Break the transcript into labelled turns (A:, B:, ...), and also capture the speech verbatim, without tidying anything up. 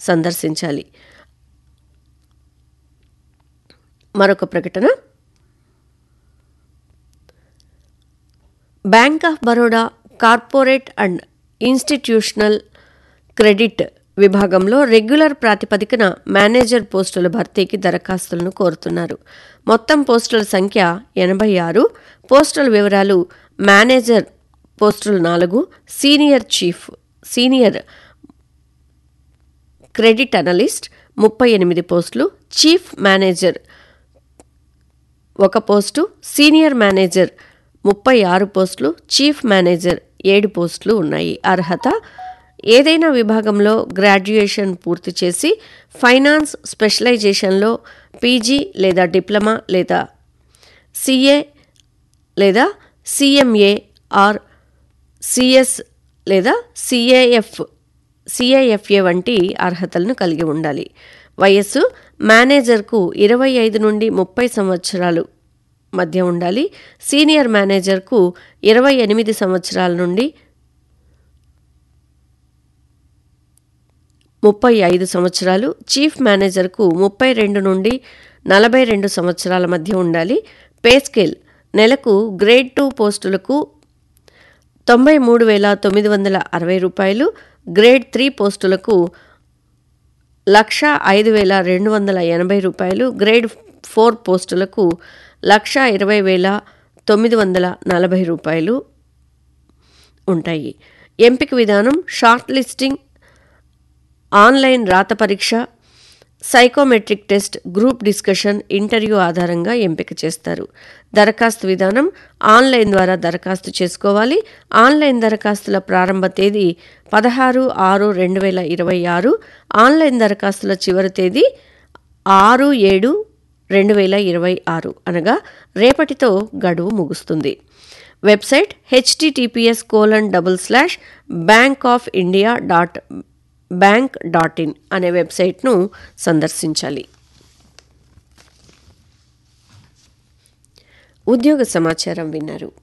A: సందర్శించాలి. మరొక ప్రకటన, bank of Baroda corporate and institutional credit విభాగంలో రెగ్యులర్ ప్రాతిపదికన మేనేజర్ పోస్టుల భర్తీకి దరఖాస్తులను కోరుతున్నారు. మొత్తం పోస్టుల సంఖ్య ఎనభై ఆరు. పోస్టుల వివరాలు: మేనేజర్ పోస్టులు నాలుగు, senior chief senior credit analyst ముప్పై ఎనిమిది పోస్టులు, చీఫ్ మేనేజర్ ఒక పోస్టు, సీనియర్ మేనేజర్ ముప్పై ఆరు పోస్టులు, చీఫ్ మేనేజర్ ఏడు పోస్టులు ఉన్నాయి. అర్హత: ఏదైనా విభాగంలో గ్రాడ్యుయేషన్ పూర్తి చేసి ఫైనాన్స్ స్పెషలైజేషన్లో పీజీ లేదా డిప్లొమా లేదా సిఏ లేదా సిఎంఏ ఆర్ సిఎస్ లేదా సిఏఎఫ్ సిఐఎఫ్ఏ వంటి అర్హతలను కలిగి ఉండాలి. వయస్సు: మేనేజర్కు ఇరవై ఐదు నుండి ముప్పై సంవత్సరాలు మధ్య ఉండాలి. సీనియర్ మేనేజర్కు ఇరవై ఎనిమిది సంవత్సరాల నుండి ముప్పై ఐదు సంవత్సరాలు, చీఫ్ మేనేజర్కు ముప్పై రెండు నుండి నలభై రెండు సంవత్సరాల మధ్య ఉండాలి. పే స్కేల్: నెలకు గ్రేడ్ టూ పోస్టులకు తొంభై మూడు వేల తొమ్మిది వందల అరవై రూపాయలు, గ్రేడ్ త్రీ పోస్టులకు లక్ష ఐదు వేల రెండు వందల ఎనభై రూపాయలు, గ్రేడ్ ఫోర్ పోస్టులకు లక్ష ఇరవై వేల తొమ్మిది వందల నలభై రూపాయలు ఉంటాయి. ఎంపిక విధానం: షార్ట్ లిస్టింగ్, ఆన్లైన్ రాత పరీక్ష, psychometric test, group discussion, interview ఆధారంగా ఎంపిక చేస్తారు. దరఖాస్తు విధానం: ఆన్లైన్ ద్వారా దరఖాస్తు చేసుకోవాలి. ఆన్లైన్ దరఖాస్తుల ప్రారంభ తేదీ పదహారు ఆరు రెండు వేల ఇరవై ఆరు. ఆన్లైన్ దరఖాస్తుల చివరి తేదీ ఆరు ఏడు రెండు వేల ఇరవై ఆరు అనగా రేపటితో గడువు ముగుస్తుంది. Website HTTPS colon double slash bank of India dot bank dot in అనే వెబ్సైట్ను సందర్శించాలి. ఉద్యోగ సమాచారం విన్నారు.